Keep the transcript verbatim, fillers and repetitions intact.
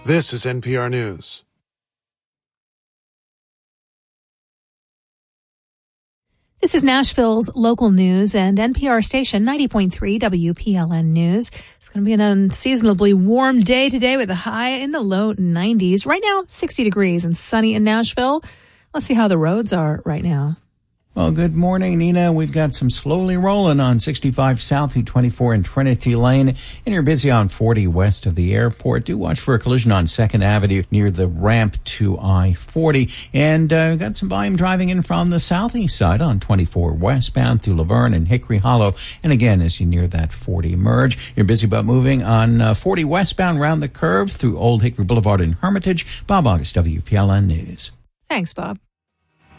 This is N P R News. This is Nashville's local news and N P R station ninety point three W P L N News. It's going to be an unseasonably warm day today with a high in the low nineties. Right now, sixty degrees and sunny in Nashville. Let's see how the roads are right now. Well, good morning, Nina. We've got some slowly rolling on sixty-five South through twenty-four in Trinity Lane, and you're busy on forty west of the airport. Do watch for a collision on second Avenue near the ramp to I forty. And uh, got some volume driving in from the southeast side on twenty-four westbound through Laverne and Hickory Hollow. And again, as you near that forty merge, you're busy about moving on uh, forty westbound round the curve through Old Hickory Boulevard in Hermitage. Bob August, W P L N News. Thanks, Bob.